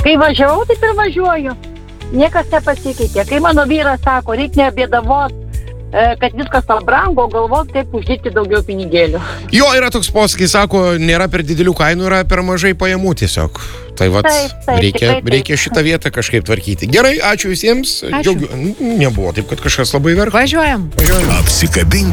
Kai važiavau, taip ir važiuoju. Niekas nepasikeitė. Kai mano vyras sako, reikia nebėdavot, kad viskas pabrango, galvot, kaip uždirbti daugiau pinigėlių. Jo, yra toks posakis, sako, nėra per didelių kainų, yra per mažai pajamų tiesiog. Tai vat, reikia šitą vietą kažkaip tvarkyti. Gerai, ačiū visiems. Ačiū. Nebuvo taip, kad kažkas labai verktų. Važiuojam. Apsikabink